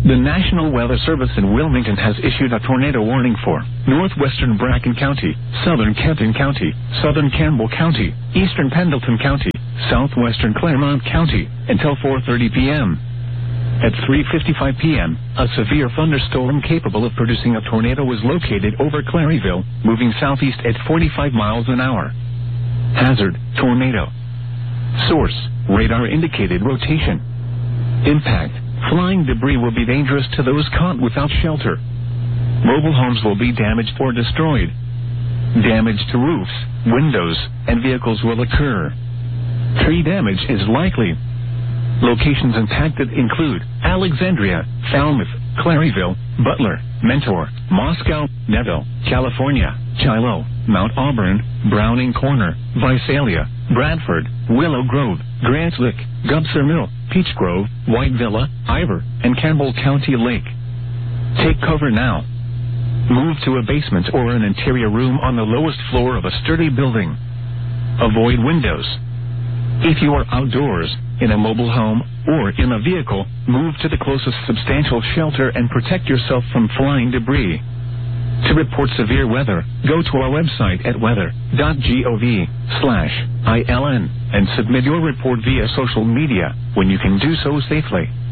The National Weather Service in Wilmington has issued a tornado warning for northwestern Bracken County, southern Kenton County, southern Campbell County, eastern Pendleton County, southwestern Claremont County, until 4:30 p.m. At 3:55 p.m., a severe thunderstorm capable of producing a tornado was located over Claryville, moving southeast at 45 miles an hour. Hazard, tornado. Source, radar indicated rotation. Impact, flying debris will be dangerous to those caught without shelter. Mobile homes will be damaged or destroyed. Damage to roofs, windows, and vehicles will occur. Tree damage is likely. Locations impacted include Alexandria, Falmouth, Claryville, Butler, Mentor, Moscow, Neville, California, Shiloh, Mount Auburn, Browning Corner, Visalia, Bradford, Willow Grove, Grants Lick, Gubser Mill, Peach Grove, White Villa, Ivor, and Campbell County Lake. Take cover now. Move to a basement or an interior room on the lowest floor of a sturdy building. Avoid windows. If you are outdoors, in a mobile home, or in a vehicle, move to the closest substantial shelter and protect yourself from flying debris. To report severe weather, go to our website at weather.gov/ILN and submit your report via social media when you can do so safely.